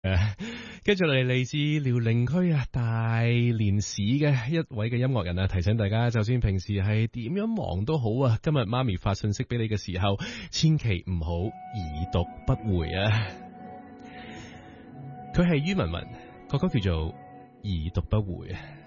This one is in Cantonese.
跟住嚟自遼寧區大連市嘅一位嘅音樂人提醒大家，就算平時係點樣忙都好今日媽咪發信息俾你嘅時候，千祈唔好已讀不回佢係于文文，歌曲叫做已讀不回